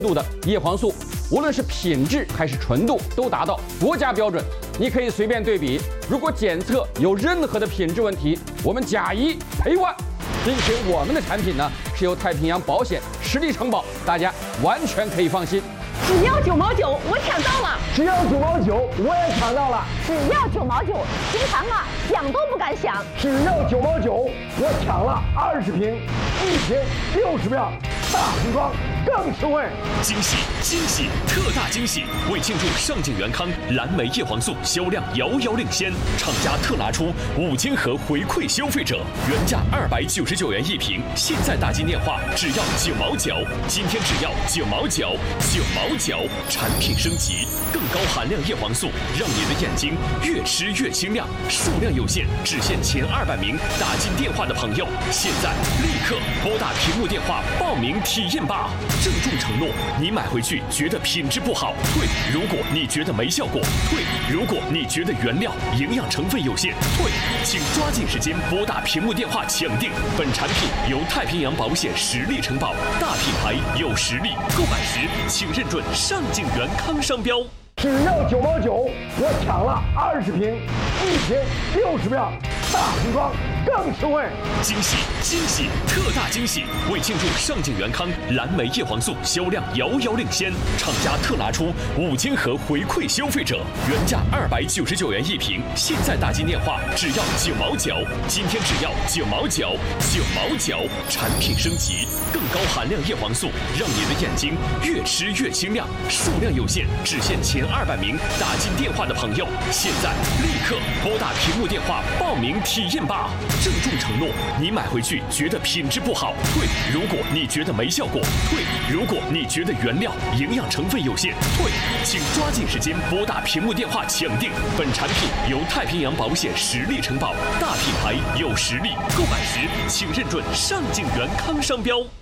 度的叶黄素，无论是品质还是纯度，都达到国家标准。你可以随便对比，如果检测有任何的品质问题，我们假一赔万。并且我们的产品呢是由太平洋保险实力承保，大家完全可以放心。 只要9毛9，我抢到了！ 只要9毛9，我也抢到了！ 只要9毛9，平常啊想都不敢想。 只要9毛9，我抢了20瓶，1瓶60秒，大瓶装更实惠！ 惊喜惊喜特大惊喜！为庆祝上镜元康蓝莓叶黄素销量遥遥领先，厂家特拿出5000盒回馈消费者，原价299元一瓶，现在打进电话只要9毛9，今天只要9毛9，9毛9，产品升级，更高含量叶黄素，让你的眼睛越吃越清亮。数量有限，只限前200名打进电话的朋友，现在立刻拨打屏幕电话报名体验吧！郑重承诺，你买回去觉得品质不好，退；如果你觉得没效果，退；如果你觉得原料营养成分有限，退。请抓紧时间拨打屏幕电话抢定。本产品由太平洋保险实力承保，大品牌有实力，购买时请认准上镜元康商标。 只要9毛9，我抢了20瓶，1瓶60秒，大瓶装更实惠！ 惊喜惊喜特大惊喜！为庆祝上镜元康蓝莓叶黄素销量遥遥领先，厂家特拿出5000盒回馈消费者，原价299元一瓶，现在打进电话只要9毛9，今天只要9毛9，9毛9，产品升级，更高含量叶黄素，让你的眼睛越吃越清亮。数量有限，只限前200名打进电话的朋友，现在立刻拨打屏幕电话报名体验吧！郑重承诺，你买回去觉得品质不好，退；如果你觉得没效果，退；如果你觉得原料营养成分有限，退。请抓紧时间拨打屏幕电话抢定。本产品由太平洋保险实力承保，大品牌有实力，购买时请认准上镜元康商标。